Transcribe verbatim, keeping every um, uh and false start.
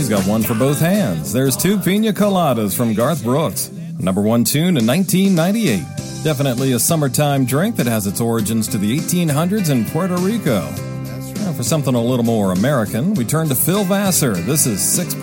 He's got one for both hands. There's two Pina Coladas from Garth Brooks. Number one tune in nineteen ninety-eight. Definitely a summertime drink that has its origins to the eighteen hundreds in Puerto Rico. Now for something a little more American, we turn to Phil Vassar. This is Six Pack.